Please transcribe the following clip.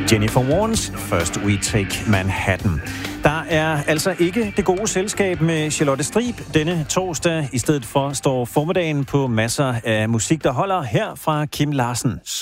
Jennifer Warnes, First We Take Manhattan. Der er altså ikke det gode selskab med Charlotte Strib denne torsdag. I stedet for står formiddagen på masser af musik, der holder her fra Kim Larsen.